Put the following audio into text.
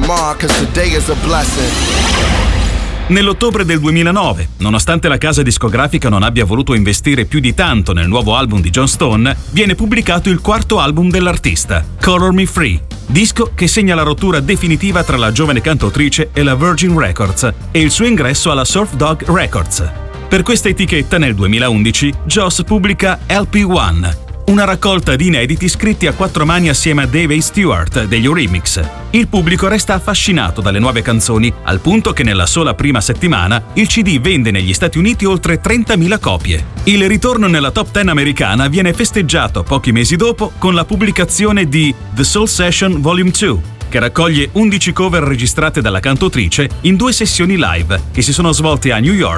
tomorrow, 'cause today is a blessing. Nell'ottobre del 2009, nonostante la casa discografica non abbia voluto investire più di tanto nel nuovo album di John Stone, viene pubblicato il quarto album dell'artista, Color Me Free, disco che segna la rottura definitiva tra la giovane cantautrice e la Virgin Records e il suo ingresso alla Surf Dog Records. Per questa etichetta nel 2011 Joss pubblica LP1, una raccolta di inediti scritti a quattro mani assieme a Dave A. Stewart degli Eurythmics. Il pubblico resta affascinato dalle nuove canzoni, al punto che nella sola prima settimana il CD vende negli Stati Uniti oltre 30.000 copie. Il ritorno nella top 10 americana viene festeggiato pochi mesi dopo con la pubblicazione di The Soul Session Volume 2, che raccoglie 11 cover registrate dalla cantautrice in 2 sessioni live che si sono svolte a New York